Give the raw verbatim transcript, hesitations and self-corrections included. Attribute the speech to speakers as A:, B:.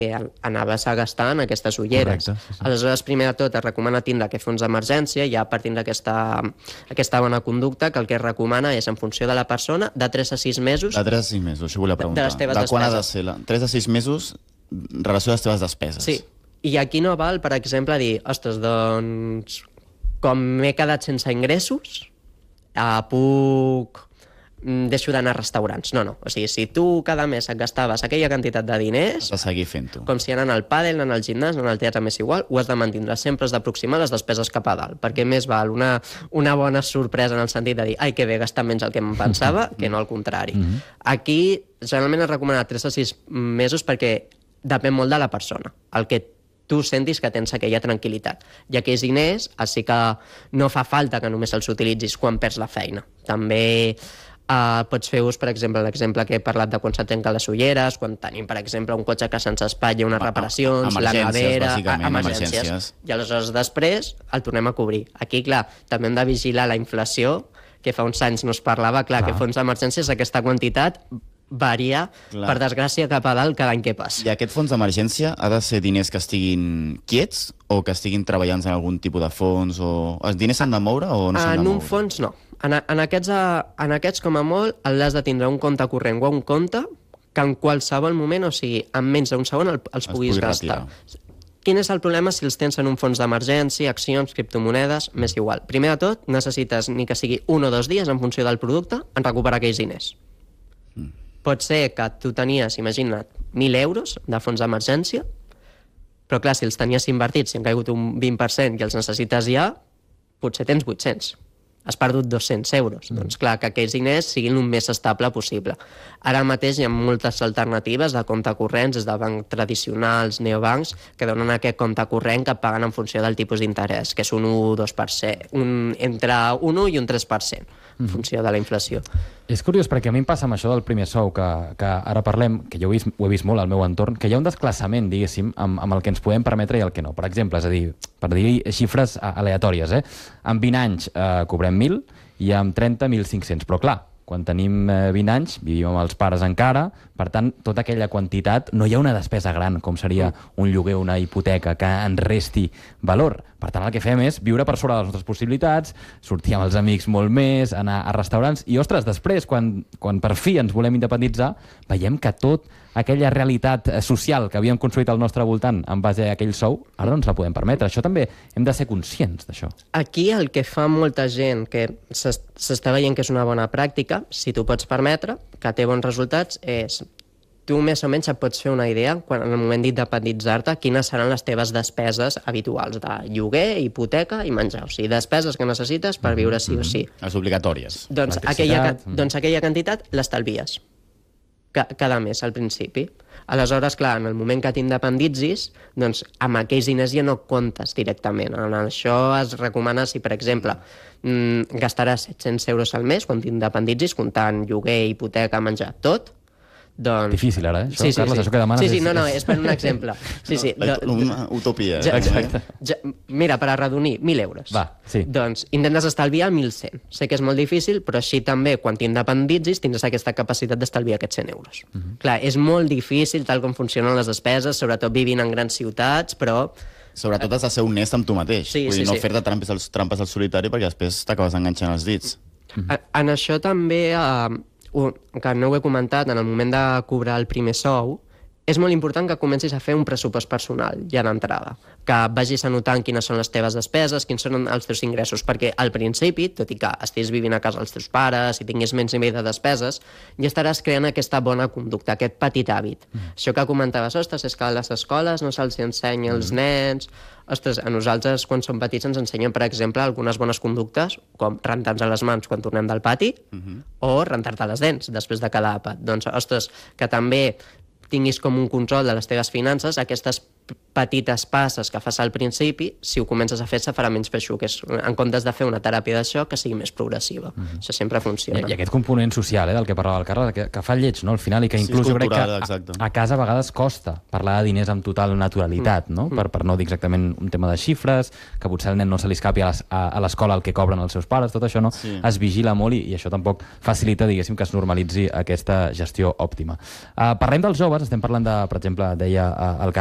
A: anaves a gastar en aquestes ulleres.
B: Correcte, sí, sí.
A: Aleshores, primer de tot, es recomana tindre aquest fons d'emergència, ja partint d'aquesta aquesta bona conducta, que el que es recomana és, en funció de la persona, de tres a sis mesos...
C: De tres a sis mesos, això volia preguntar.
A: De les teves
C: de quan ha de
A: despeses.
C: ser? La... tres a sis mesos en relació a les teves despeses.
A: Sí, i aquí no val, per exemple, dir, ostres, doncs, com m'he quedat sense ingressos, eh, puc... deixo d'anar a restaurants. No, no. O sigui, si tu cada mes et gastaves aquella quantitat de diners...
C: Has de seguir fent-ho.
A: Com si anant al pàdel, anant al gimnàs, anant al teatre, m'és igual, ho has de mantindre. Sempre has d'aproximar les despeses cap a dalt, perquè més val una, una bona sorpresa en el sentit de dir ai, que bé, gastar menys el que em pensava, que no al contrari.
B: Mm-hmm.
A: Aquí, generalment es recomana tres a sis mesos perquè depèn molt de la persona. El que tu sentis que tens aquella tranquil·litat. I aquells diners, així que no fa falta que només els utilitzis quan perds la feina. També uh, pots fer ús, per exemple, l'exemple que he parlat de quan se trenquen les ulleres, quan tenim, per exemple, un cotxe que se'ns espatlla, unes reparacions, la nevera...
C: bàsicament,
A: emergències.
C: emergències.
A: I aleshores després el tornem a cobrir. Aquí, clar, també hem de vigilar la inflació, que fa uns anys no es parlava, clar, clar. que fons d'emergències, aquesta quantitat varia, clar. per desgràcia, cap a dalt cada any que passa.
C: I aquest fons d'emergència ha de ser diners que estiguin quiets o que estiguin treballant en algun tipus de fons? O... Els diners s'han de moure o no s'han de
A: En
C: moure?
A: un fons, no. En, en, aquests, en aquests, com a molt, l'has de tindre un compte corrent o un compte que en qualsevol moment, o sigui, en menys d'un segon, el, els puguis
C: pugui
A: gastar.
C: retirar.
A: Quin és el problema si els tens en un fons d'emergència, accions, criptomonedes, m'és igual. Primer de tot, necessites ni que sigui un o dos dies en funció del producte en recuperar aquells diners.
C: Mm.
A: Pot ser que tu tenies, imagina't, mil euros de fons d'emergència, però clar, si els tenies invertits, si han caigut un vint per cent i els necessites ja, potser tens vuit-cents. Has perdut dos-cents euros. Mm. Doncs clar, que aquells diners siguin el més estable possible. Ara mateix hi ha moltes alternatives de compte corrents, des de bancs tradicionals, neobancs, que donen aquest compte corrent que paguen en funció del tipus d'interès, que és un un o dos per cent, un, entre un un i un tres per cent, en funció de la inflació.
B: És curiós, perquè a mi em passa amb això del primer sou, que, que ara parlem, que jo ho he, vist, ho he vist molt al meu entorn, que hi ha un desclassament, diguéssim, amb, amb el que ens podem permetre i el que no. Per exemple, és a dir, per dir xifres aleatòries, eh? En vint anys eh, cobrem mil i amb trenta, mil cinc-cents. Però clar, quan tenim eh, vint anys, vivim amb els pares encara, per tant, tota aquella quantitat, no hi ha una despesa gran, com seria un lloguer o una hipoteca, que en resti valor. Per tant, el que fem és viure per sobre de les nostres possibilitats, sortir amb els amics molt més, anar a restaurants, i, ostres, després, quan, quan per fi ens volem independitzar, veiem que tot aquella realitat social que havíem construït al nostre voltant en base a aquell sou, ara no ens la podem permetre. Això també hem de ser conscients d'això.
A: Aquí el que fa molta gent, que s'està veient que és una bona pràctica, si tu pots permetre, que té bons resultats, és tu més o menys et pots fer una idea, quan en el moment d'independitzar-te, quines seran les teves despeses habituals de lloguer, hipoteca i menjar. O sigui, despeses que necessites per viure sí o sí.
C: Les obligatòries.
A: Doncs aquella, doncs aquella quantitat l'estalvies cada mes al principi. Aleshores, clar, en el moment que t'independitzis, doncs amb aquells diners ja no comptes directament. En això es recomana si, per exemple, gastaràs set-cents euros al mes quan t'independitzis, comptant lloguer, hipoteca, menjar, tot. Doncs...
B: Difícil ara, eh? Això,
A: sí, sí,
B: Carles,
A: sí.
B: això que demanes
A: sí, sí,
B: és...
A: no, no, és per un exemple. Sí, sí.
C: No, una utopia.
A: Ja,
B: Exacte.
A: Ja, mira, per arredonir, mil euros.
B: Va, sí.
A: Doncs intentes estalviar mil cent. Sé que és molt difícil, però així també, quan t'independitzis, tindràs aquesta capacitat d'estalviar aquests cent euros. Uh -huh. Clar, és molt difícil tal com funcionen les despeses, sobretot vivint en grans ciutats, però...
C: Sobretot has de ser honest amb tu mateix.
A: Sí,
C: Vull dir,
A: sí,
C: no
A: sí.
C: fer-te trampes al, trampes al solitari perquè després t'acabes enganxant els dits.
A: Uh -huh. En això també... Uh, que no ho he comentat, en el moment de cobrar el primer sou, és molt important que comencis a fer un pressupost personal ja d'entrada, que vagis anotant quines són les teves despeses, quins són els teus ingressos, perquè al principi, tot i que estiguis vivint a casa dels teus pares i tinguis menys nivell de despeses, ja estaràs creant aquesta bona conducta, aquest petit hàbit. Mm. Això que comentaves, ostres, és que a les escoles no se'ls ensenya als mm. nens... Ostres, a nosaltres, quan som petits, ens ensenyen, per exemple, algunes bones conductes, com rentar-nos les mans quan tornem del pati, uh-huh. o rentar-te les dents després de cada àpat. Doncs, ostres, que també tinguis com un control de les teves finances, aquestes petites passes que fas al principi, si ho comences a fer se farà menys feixuc, que és, en comptes de fer una teràpia d'això, que sigui més progressiva. Mm -hmm. Això sempre funciona.
B: I, I aquest component social, eh, del que parlava el Carles, que, que fa lleig, no?, al final, i que
C: Sí,
B: inclús jo crec que
C: cultural,
B: a,
C: exacte.
B: a casa a vegades costa parlar de diners amb total naturalitat, no?, per, per no dir exactament un tema de xifres, que potser al nen no se li escapi a les- a a l'escola el que cobren els seus pares, tot això, no?
C: Sí.
B: Es vigila molt i, i això tampoc facilita, diguéssim, que es normalitzi aquesta gestió òptima. Uh, parlem dels joves, estem parlant de, per exemple, deia uh, el